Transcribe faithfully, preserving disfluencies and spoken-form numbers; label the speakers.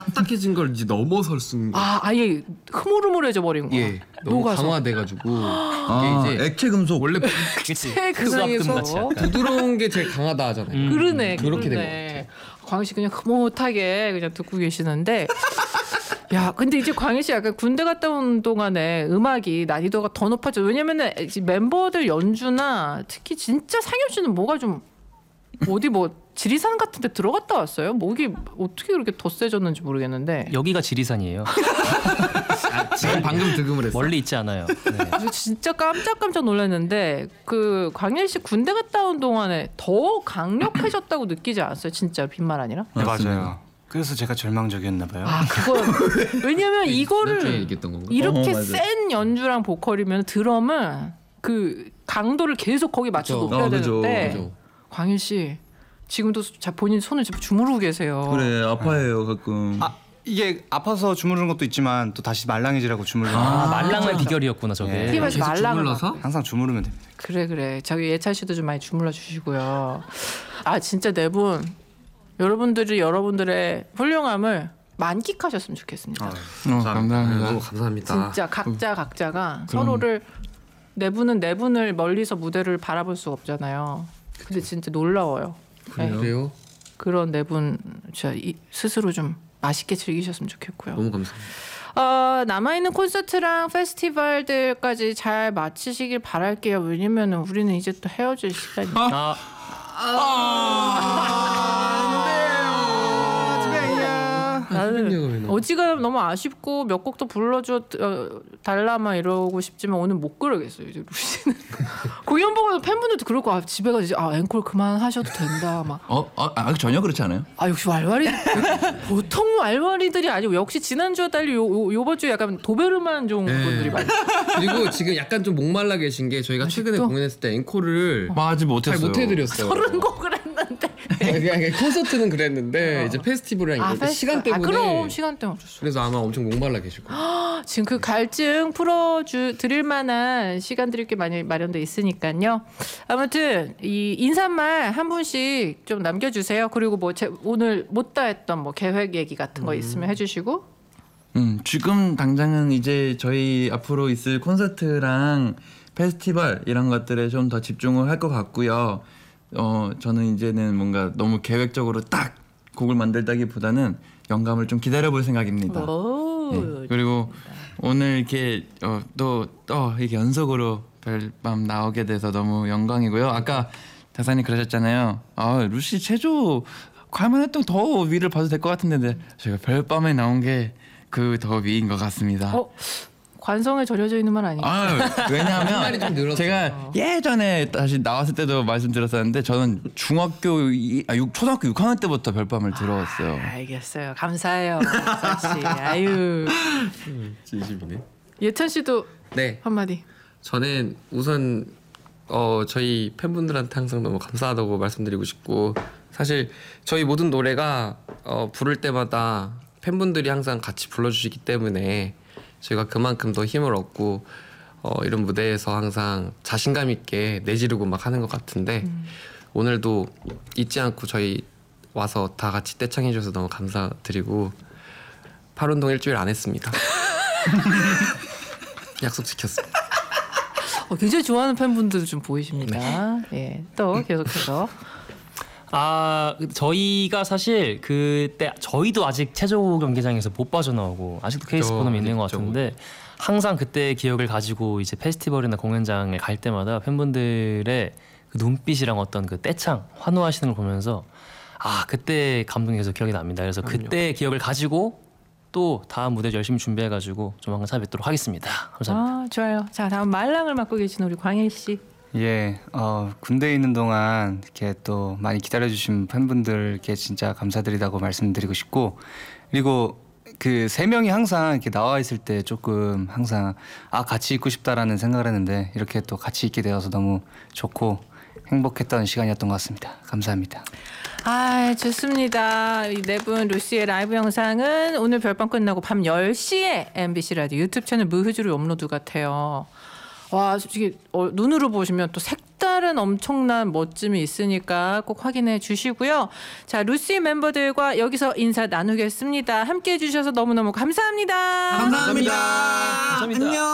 Speaker 1: 딱딱해진 걸 이제 넘어설 수 있는 거.
Speaker 2: 아 아예 흐물흐물해져 버린 거야.
Speaker 1: 예, 너무
Speaker 2: 녹아서.
Speaker 1: 강화돼가지고
Speaker 3: 아,
Speaker 1: 이게 이제
Speaker 3: 액체 금속.
Speaker 1: 원래
Speaker 2: 액체
Speaker 1: 세상에서
Speaker 2: 금속 같이 약간.
Speaker 1: 부드러운 게 제일 강하다 하잖아요.
Speaker 2: 음. 그러네.
Speaker 1: 그렇게 된 것
Speaker 2: 그러네. 광희 씨 그냥 흐뭇하게 그냥 듣고 계시는데. 야, 근데 이제 광희 씨 약간 군대 갔다 온 동안에 음악이 난이도가 더 높아져. 왜냐면은 멤버들 연주나 특히 진짜 상엽 씨는 뭐가 좀 어디 뭐 지리산 같은 데 들어갔다 왔어요? 목이 어떻게 그렇게 더 세졌는지 모르겠는데.
Speaker 4: 여기가 지리산이에요.
Speaker 1: 아, 지금 방금 득음을 했어.
Speaker 4: 멀리 있지 않아요. 네.
Speaker 2: 진짜 깜짝깜짝 놀랐는데 그 광일 씨 군대 갔다 온 동안에 더 강력해졌다고 느끼지 않았어요? 진짜 빈말 아니라?
Speaker 5: 네, 맞아요. 그래서 제가 절망적이었나 봐요.
Speaker 2: 아 그거 왜냐면 이거를
Speaker 1: 얘기했던 건가?
Speaker 2: 이렇게
Speaker 3: 어,
Speaker 2: 센 연주랑 보컬이면 드럼은 그 강도를 계속 거기 맞춰
Speaker 1: 그쵸.
Speaker 2: 높여야
Speaker 3: 어, 그죠,
Speaker 2: 되는데
Speaker 1: 그죠.
Speaker 2: 광일 씨 지금도 자 본인 손을 주무르고 계세요.
Speaker 3: 그래 아파해요 가끔.
Speaker 5: 아 이게 아파서 주무르는 것도 있지만 또 다시 말랑해지라고 주무르는
Speaker 4: 아,
Speaker 5: 거
Speaker 4: 말랑의 비결이었구나 저게.
Speaker 5: 네.
Speaker 2: 티비에서
Speaker 1: 계속
Speaker 2: 말랑을
Speaker 1: 주물러서?
Speaker 5: 항상 주무르면 됩니다.
Speaker 2: 그래 그래 저기 예찬 씨도 좀 많이 주물러 주시고요. 아 진짜 네 분 여러분들이 여러분들의 훌륭함을 만끽하셨으면 좋겠습니다.
Speaker 5: 아,
Speaker 3: 어, 감사합니다.
Speaker 1: 너무 감사합니다.
Speaker 2: 진짜 각자 각자가 서로를 네 분은 네 분을 멀리서 무대를 바라볼 수 없잖아요. 근데 진짜 놀라워요. 네.
Speaker 1: 그래요?
Speaker 2: 그런 네 분 진짜 이- 스스로 좀 맛있게 즐기셨으면 좋겠고요.
Speaker 1: 너무 감사합니다.
Speaker 2: 어, 남아있는 콘서트랑 페스티벌들까지 잘 마치시길 바랄게요. 왜냐면 우리는 이제 또 헤어질 시간이.
Speaker 4: 아,
Speaker 2: 나는 어지간하면 너무 아쉽고 몇 곡도 불러줘 어, 달라마 이러고 싶지만 오늘 못 그러겠어요. 이제 루시는 공연 보고 팬분들도 그럴 거 아, 집에 가서 이제 아 앵콜 그만 하셔도 된다 막.
Speaker 3: 어, 어, 아 전혀 그렇지 않아요?
Speaker 2: 아 역시 왈왈이 보통 왈왈이들이 아니고 역시 지난주와 달리 요, 요, 요번 주에 약간 도베르만 종
Speaker 1: 네.
Speaker 2: 분들이 많이.
Speaker 1: 그리고 지금 약간 좀 목말라 계신 게 저희가 최근에
Speaker 2: 아직도?
Speaker 1: 공연했을 때 앵콜을
Speaker 3: 맞지
Speaker 1: 잘
Speaker 3: 못했어요.
Speaker 1: 못해드렸어요.
Speaker 2: 서른 곡을 했는데.
Speaker 1: 그냥 콘서트는 그랬는데 이제 페스티벌이랑 이럴 때
Speaker 2: 페스티벌.
Speaker 1: 시간 때문에
Speaker 2: 아, 그럼 시간 때문에 어쩔 수
Speaker 1: 그래서 아마 엄청 목말라 계실 거예요.
Speaker 2: 지금 그 갈증 풀어주 드릴 만한 시간들이 꽤 많이 마련돼 있으니까요. 아무튼 이 인사말 한 분씩 좀 남겨주세요. 그리고 뭐 제, 오늘 못다 했던 뭐 계획 얘기 같은 거 있으면 해주시고.
Speaker 3: 음, 지금 당장은 이제 저희 앞으로 있을 콘서트랑 페스티벌 이런 것들에 좀 더 집중을 할 것 같고요. 어, 저는 이제는 뭔가 너무 계획적으로 딱 곡을 만들다기보다는 영감을 좀 기다려볼 생각입니다.
Speaker 2: 오,
Speaker 3: 네. 그리고 오늘 이렇게 어, 또, 또 이렇게 연속으로 별밤 나오게 돼서 너무 영광이고요. 아까 대사님 그러셨잖아요. 아, 루시 체조 갈만했던 더 위를 봐도 될 것 같은데 네. 제가 별밤에 나온 게 그 더 위인 것 같습니다.
Speaker 2: 어, 관성에 절여져 있는 말 아닌가?
Speaker 3: 아, 왜냐하면
Speaker 1: 말이 좀 늘었어요.
Speaker 3: 제가 예전에 다시 나왔을 때도 말씀드렸었는데 저는 중학교 이, 아, 육, 초등학교 육 학년 때부터 별밤을 들어왔어요.
Speaker 2: 아, 알겠어요. 감사해요, 씨. 아유,
Speaker 1: 진심이네.
Speaker 2: 예찬 씨도
Speaker 1: 네,
Speaker 2: 한마디.
Speaker 1: 저는 우선 어, 저희 팬분들한테 항상 너무 감사하다고 말씀드리고 싶고 사실 저희 모든 노래가 어, 부를 때마다 팬분들이 항상 같이 불러주시기 때문에 저희가 그만큼 더 힘을 얻고 어, 이런 무대에서 항상 자신감 있게 내지르고 막 하는 것 같은데
Speaker 2: 음.
Speaker 1: 오늘도 잊지 않고 저희 와서 다 같이 떼창해 주셔서 너무 감사드리고 팔운동 일주일 안 했습니다. 약속 지켰습니다.
Speaker 2: 어, 굉장히 좋아하는 팬분들도 좀 보이십니다. 예, 또 계속해서.
Speaker 4: 아 저희가 사실 그때 저희도 아직 체조 경기장에서 못 빠져나오고 아직도 케이스
Speaker 1: 그쵸,
Speaker 4: 포럼이 있는 것
Speaker 1: 그쵸.
Speaker 4: 같은데 항상 그때 기억을 가지고 이제 페스티벌이나 공연장을 갈 때마다 팬분들의 그 눈빛이랑 어떤 그 떼창 환호하시는 걸 보면서 아 그때 감동이 계속 기억이 납니다. 그래서
Speaker 1: 그럼요.
Speaker 4: 그때 기억을 가지고 또 다음 무대 열심히 준비해가지고 조만간 찾아뵙도록 하겠습니다. 감사합니다.
Speaker 2: 아 좋아요. 자 다음 말랑을 맡고 계신 우리 광일 씨.
Speaker 5: 예, 어, 군대에 있는 동안 이렇게 또 많이 기다려주신 팬분들께 진짜 감사드리다고 말씀드리고 싶고 그리고 그 세 명이 항상 이렇게 나와 있을 때 조금 항상 아 같이 있고 싶다라는 생각을 했는데 이렇게 또 같이 있게 되어서 너무 좋고 행복했던 시간이었던 것 같습니다. 감사합니다.
Speaker 2: 아 좋습니다. 이 네 분 루시의 라이브 영상은 오늘 별밤 끝나고 밤 열 시에 엠비씨 라디오 유튜브 채널 무흐주로 업로드가 돼요. 와 솔직히 어, 눈으로 보시면 또 색다른 엄청난 멋짐이 있으니까 꼭 확인해 주시고요. 자 루시 멤버들과 여기서 인사 나누겠습니다. 함께해 주셔서 너무너무 감사합니다.
Speaker 1: 감사합니다.
Speaker 4: 감사합니다.
Speaker 1: 안녕.